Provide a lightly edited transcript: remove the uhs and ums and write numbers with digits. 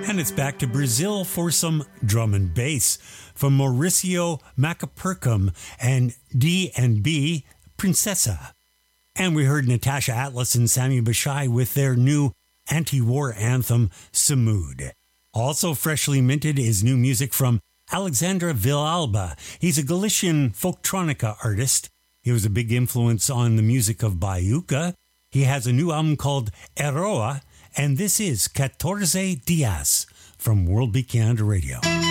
And it's back to Brazil for some drum and bass from Mauricio Macapurcum and D&B Princessa. And we heard Natasha Atlas and Sami Bashai with their new anti-war anthem, Samud. Also freshly minted is new music from Alexandre Villalba. He's a Galician folktronica artist. He was a big influence on the music of Baiuca. He has a new album called Eroa, and this is 14 Dias from World Beat Canada Radio.